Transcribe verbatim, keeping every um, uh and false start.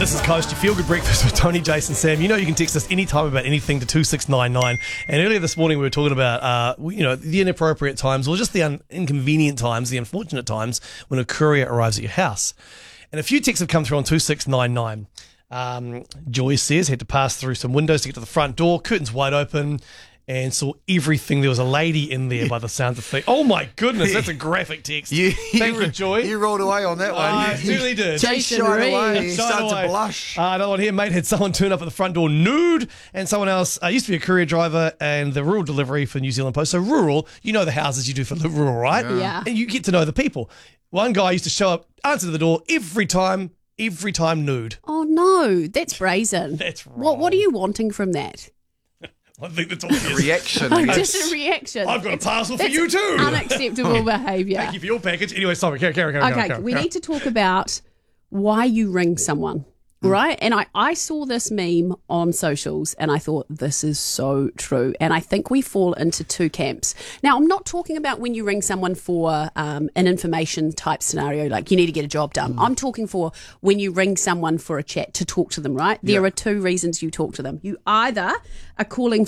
This is Coast, your feel-good breakfast with Tony, Jason, Sam. You know you can text us anytime about anything to two six nine nine. And earlier this morning we were talking about, uh, you know, the inappropriate times or just the un- inconvenient times, the unfortunate times when a courier arrives at your house. And a few texts have come through on two six nine nine. Um, Joy says, had to pass through some windows to get to the front door, curtains wide open, and saw everything. There was a lady in there by the sounds of things. Oh my goodness, that's a graphic text. You, Thank you, you, Joy. You rolled away on that one. I You- certainly did. Jason Jason shied Reed. away. He Shied started away. to blush. Uh, another one here, mate, had someone turn up at the front door nude, and someone else uh, used to be a courier driver and the rural delivery for New Zealand Post. So rural, you know the houses you do for the rural, right? Yeah. Yeah. And you get to know the people. One guy used to show up, answer the door every time, every time nude. Oh no, that's brazen. That's What What are wrong. you wanting from that? I think that's obvious. Reaction. Oh, I guess. just a reaction. I've got a parcel for That's you too. Unacceptable behaviour. Thank you for your package. Anyway, sorry, carry, carry, carry, Okay, carry, we carry. need to talk about why you ring someone, right? And I, I saw this meme on socials and I thought this is so true. And I think we fall into two camps. Now, I'm not talking about when you ring someone for um, an information type scenario, like you need to get a job done. I'm talking for when you ring someone for a chat to talk to them, right? There Yeah. are two reasons you talk to them. You either are calling